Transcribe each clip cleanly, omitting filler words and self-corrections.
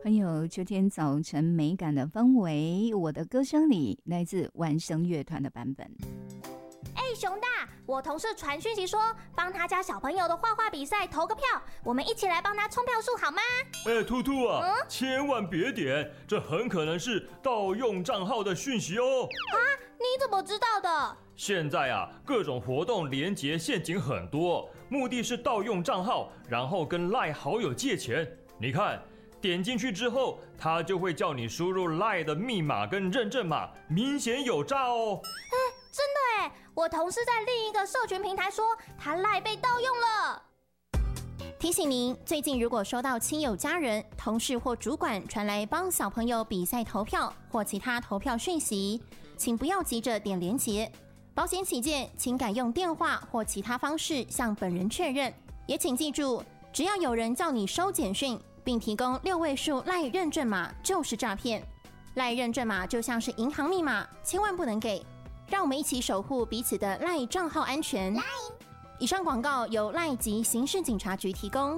很有秋天早晨美感的氛围。我的歌声里来自完声乐团的版本。 熊大，我同事传讯息说帮他家小朋友的画画比赛投个票，我们一起来帮他冲票数好吗？ 兔兔啊，千万别点，这很可能是盗用账号的讯息哦。 啊，你怎么知道的？ 现在啊，各种活动连结陷阱很多，目的是盗用账号，然后跟 LINE 好友借钱。你看，点进去之后，他就会叫你输入 LINE 的密码跟认证码，明显有诈哦。 真的耶，我同事在另一个社群平台说他 LINE 被盗用了。提醒您，最近如果收到亲友、家人、同事或主管传来帮小朋友比赛投票或其他投票讯息，请不要急着点连结。保险起见，请改用电话或其他方式向本人确认。也请记住，只要有人叫你收简讯，并提供6位数 LINE 认证码，就是诈骗。LINE 认证码就像是银行密码，千万不能给。让我们一起守护彼此的 LINE 账号安全。以上广告由 LINE 及刑事警察局提供。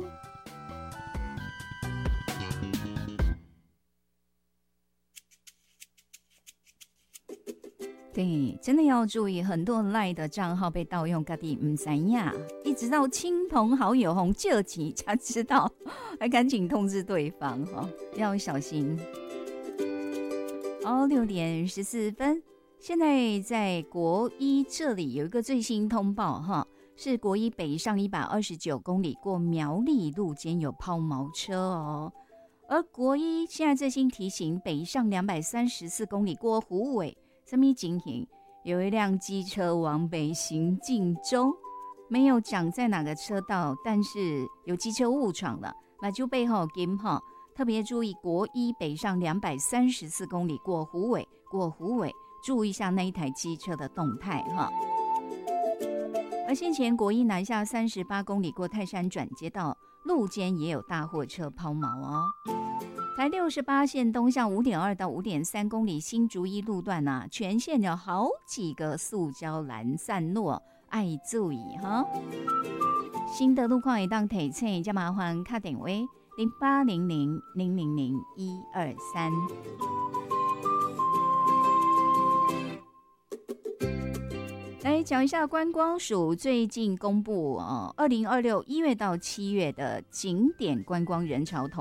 对，真的要注意，很多 LINE 的账号被盗用，自己不知道，一直到亲朋好友借钱才知道，还赶紧通知对方，要小心。6点14分。现在在国一这里有一个最新通报是国一北上129公里过苗栗路间有抛锚车哦，而国一现在最新提醒北上234公里过虎尾，什么情形？有一辆机车往北行进中，没有讲在哪个车道，但是有机车误闯了，那就背后跟特别注意国一北上234公里过虎尾，注意一下那一台机车的动态而先前国一南下38公里过泰山转接道，路肩也有大货车抛锚哦。台68线东向5.2到5.3公里新竹一路段全线有好几个塑胶栏散落，爱注意新的路况也当提醒，再麻烦打电话0800000123。来讲一下观光署最近公布2026 1月到7月的景点观光人潮统